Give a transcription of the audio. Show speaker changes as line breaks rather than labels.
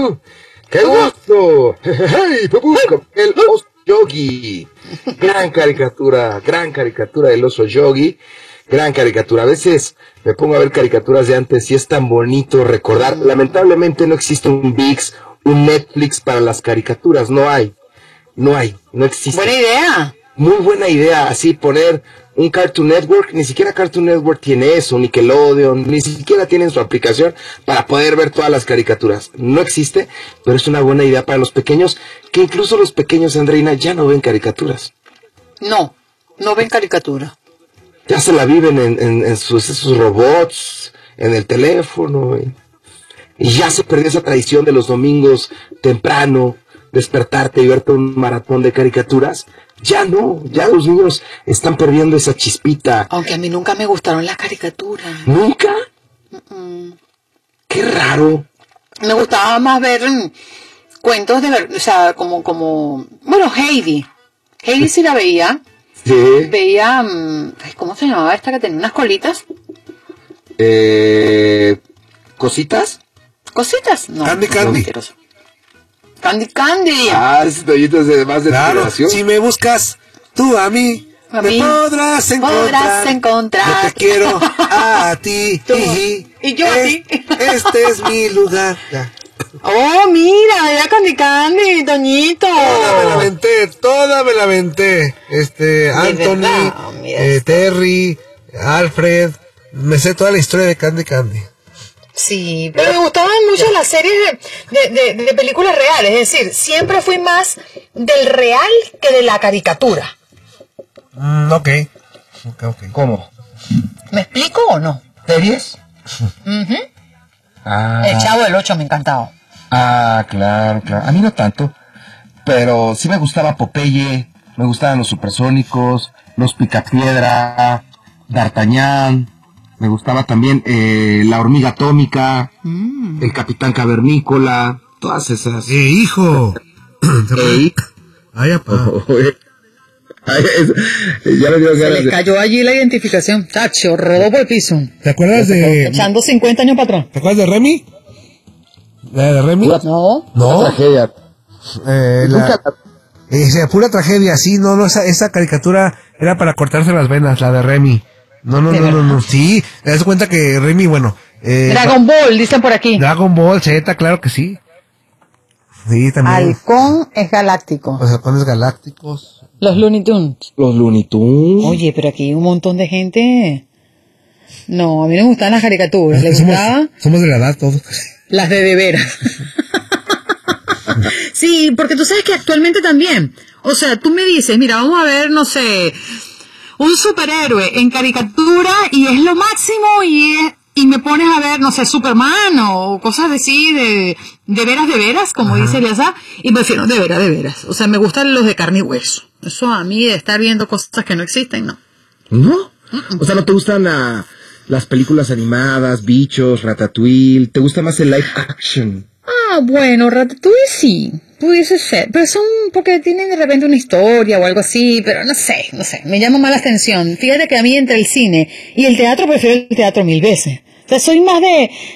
¡Qué gusto! ¡Hey, Papu! El oso Yogi. Gran caricatura del oso Yogi. Gran caricatura. A veces me pongo a ver caricaturas de antes y es tan bonito recordar. Lamentablemente no existe un ViX, un Netflix para las caricaturas. No existe.
Buena idea.
Muy buena idea, así poner un Cartoon Network. Ni siquiera Cartoon Network tiene eso, Nickelodeon, ni siquiera tienen su aplicación para poder ver todas las caricaturas. No existe, pero es una buena idea para los pequeños, que incluso los pequeños, Andreina, ya no ven caricaturas.
No ven caricatura.
Ya se la viven en esos robots, en el teléfono, y ya se perdió esa tradición de los domingos temprano, despertarte y verte un maratón de caricaturas. Ya no, ya los niños están perdiendo esa chispita.
Aunque a mí nunca me gustaron las caricaturas.
¿Nunca? Qué raro.
Me gustaba más ver cuentos o sea, bueno, Heidi. Heidi sí la veía.
Sí.
Veía, ¿cómo se llamaba esta que tenía unas colitas?
¿Cositas?
¿Cositas? No.
Candy.
Candy.
Ah, ese toallito es de más de
Claro,
generación.
si me buscas, tú a mí me podrás encontrar. Yo te quiero a ti.
Y yo a ti.
Este es mi lugar. Ya.
Oh, mira, era Candy, Toñito.
Toda me la aventé. Anthony, Terry, Alfred. Me sé toda la historia de Candy.
Sí, pero me gustaban mucho las series de películas reales. Es decir, siempre fui más del real que de la caricatura.
Ok.
¿Cómo?
¿Me explico o no?
¿Series?
El Chavo del Ocho me encantaba.
Ah, claro. A mí no tanto, pero sí me gustaba Popeye, me gustaban los Supersónicos, los Picapiedra, D'Artagnan, me gustaba también la Hormiga Atómica, el Capitán Cavernícola, todas esas.
Hijo. Ay, apá.
Ya me dio
Se
ganas
le cayó allí la identificación. Tacho, rodó por el piso.
¿Te acuerdas de...
Echando 50 años para atrás.
¿Te acuerdas de Remy? ¿La de Remy?
No.
No.
Tragedia.
Pura tragedia, sí, no, esa caricatura era para cortarse las venas, la de Remy. No, sí, te das cuenta que Remy, bueno...
Dragon Ball, dicen por aquí.
Dragon Ball Z, claro que sí. Sí, también.
Halcón es galáctico.
Los halcones galácticos.
Los Looney Tunes.
Los Looney Tunes.
Oye, pero aquí hay un montón de gente... No, a mí no me gustaban las caricaturas. ¿Les gustaba?
Somos de la edad todos.
Las de veras. Sí, porque tú sabes que actualmente también, o sea, tú me dices, mira, vamos a ver, no sé, un superhéroe en caricatura y es lo máximo y me pones a ver, no sé, Superman o cosas así de veras, como dice Eliasa, y prefiero de veras. O sea, me gustan los de carne y hueso. Eso a mí de estar viendo cosas que no existen, no.
¿No? O sea, ¿no te gustan las películas animadas, Bichos, Ratatouille? ¿Te gusta más el live action?
Ah, bueno, Ratatouille sí, pudiese ser, pero son porque tienen de repente una historia o algo así, pero no sé, me llama más la atención. Fíjate que a mí entre el cine y el teatro prefiero el teatro 1000 veces. O sea, soy más de